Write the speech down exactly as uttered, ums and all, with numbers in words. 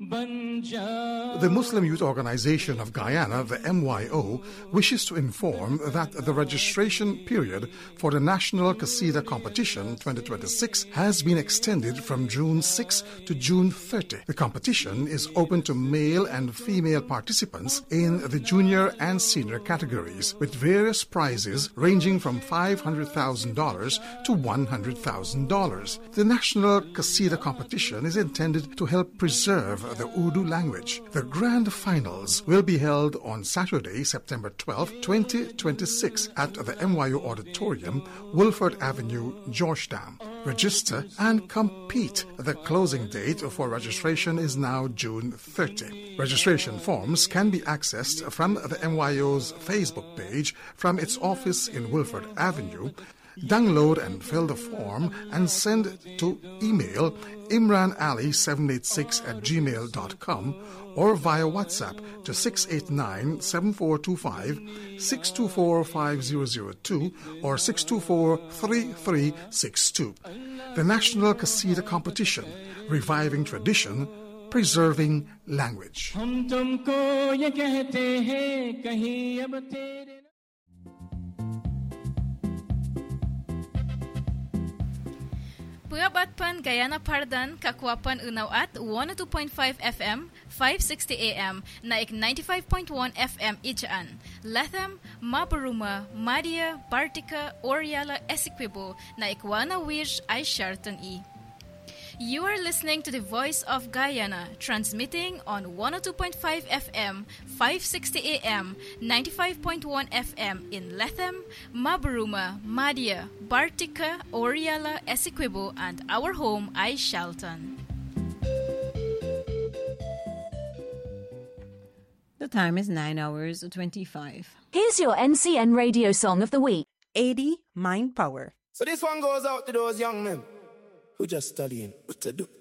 The Muslim Youth Organization of Guyana, the M Y O, wishes to inform that the registration period for the National Qasida Competition twenty twenty-six has been extended from June sixth to June thirtieth. The competition is open to male and female participants in the junior and senior categories, with various prizes ranging from five hundred thousand dollars to one hundred thousand dollars. The National Qasida Competition is intended to help preserve the Urdu language. The grand finals will be held on Saturday, September twelfth, twenty twenty-six at the M Y O Auditorium, Wolford Avenue, Georgetown. Register and compete. The closing date for registration is now June thirtieth. Registration forms can be accessed from the M Y O's Facebook page from its office in Wolford Avenue. Download and fill the form and send to email imranali seven eight six at gmail dot com or via WhatsApp to six eight nine, seven four two five, six two four five zero zero two or six two four three three six two. The National Qasida Competition, reviving tradition, preserving language. Puyabatpan Guyana Pardan Kakwapan Unaw at one oh two point five F M, five sixty A M, naik ninety-five point one F M Ichaan. Latham, Mabaruma, Madia, Bartica, Oriala, Essequibo, naik Wana Wish ay Shartan E. You are listening to the Voice of Guyana, transmitting on one oh two point five F M, five sixty A M, ninety-five point one F M in Latham, Mabaruma, Madia, Bartica, Oriala, Essequibo, and our home, ay Shalton. The time is nine hours twenty-five. Here's your N C N radio song of the week. eighty Mind Power. So this one goes out to those young men who just studying what to do.